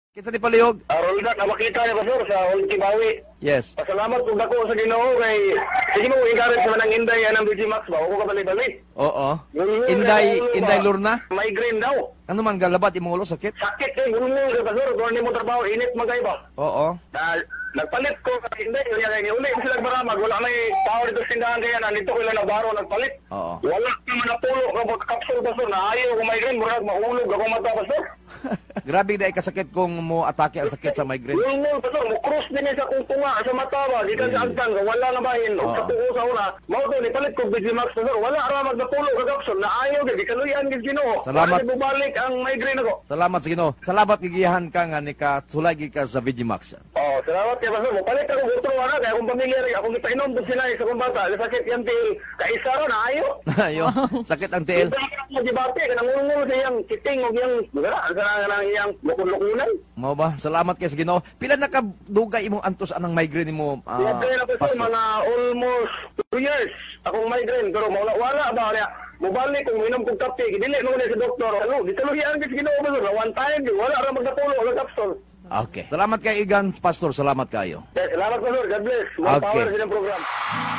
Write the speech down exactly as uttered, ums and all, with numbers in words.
Kinsa ni palihog? Arolda, nakakita niya pastor sa Ultibawi. Yes. Pasalamat kung dako sa Ginoo kay sige mo igarit sa manang Inday anang Digimax ba o ko balik-balik. Oo. Inday, Inday Lurna. Migraine daw. Ano man galabat imong ulo sakit? Sakit kay gulo sa pastor kung ni mo trabaho init magay ba. Oo. Na nagpalit ko kay Inday unya kay uli sila baramag wala may tao dito sa tindahan kaya nandito ko lang nabaro nagpalit. Oo. Wala ka man napulo ka mo capsule pastor na ayaw ko migraine murag mahulog ako mata pastor. Grabe dai kasakit kung mo atake ang sakit sa migraine. Yung pastor mo cross din sa kung tunga sa mata ba di ka sa agtan wala na bahin o sa tuo sa una mao to ni palit ko Digimax pastor wala ra magnapulo ka capsule na ayaw gid kaluyan gid Ginoo. Salamat. Para bubalik ang migraine ako. Salamat sa Ginoo. Salamat gigiyahan ka nga ni ka sulay gid ka sa Digimax. Oh, salamat kay pastor mo palit ako utro ana kay akong pamilya rin akong ipainom to sila sa kong bata sakit yan til kaisa ra na ayo. Ayo, sakit ang tiil. Mo gibati kanang ngulungul sa iyang kiting og iyang gara sa nang iyang lukon-lukunan. Mao ba? Salamat kay sa Ginoo. Pila na ka dugay imong antos anang migraine nimo? Uh, Migraine na pastor mga almost two years akong migraine pero wala wala ba niya. Mubalik kung minom kong kape, dili mo na sa doktor. Ano, ditaluhian gid Ginoo pastor one time di wala ra magnapulo wala capsule. Okay. Salamat kay Igan Pastor, salamat kayo. Salamat pastor, God bless. More Okay. power sa inyong program.